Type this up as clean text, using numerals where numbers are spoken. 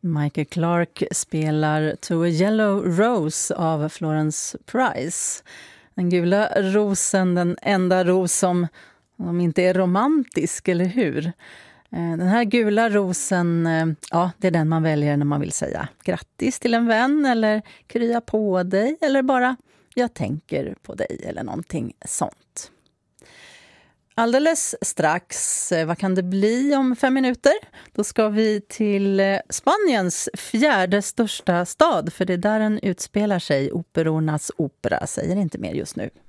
Michael Clark spelar To a Yellow Rose av Florence Price. Den gula rosen, den enda ros som inte är romantisk, eller hur? Den här gula rosen, ja, det är den man väljer när man vill säga grattis till en vän, eller krya på dig, eller bara jag tänker på dig, eller någonting sånt. Alldeles strax, vad kan det bli om 5 minuter? Då ska vi till Spaniens 4:e största stad, för det är där den utspelar sig, Operornas opera, säger inte mer just nu.